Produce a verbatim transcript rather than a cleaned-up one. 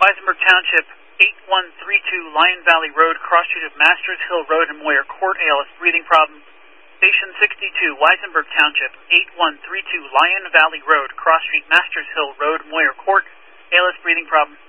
Weisenberg Township, eight one three two Lion Valley Road, cross street of Masters Hill Road and Moyer Court, A L S breathing problem. Station sixty-two, Weisenberg Township, eight one three two Lion Valley Road, cross street Masters Hill Road, Moyer Court, A L S breathing problem.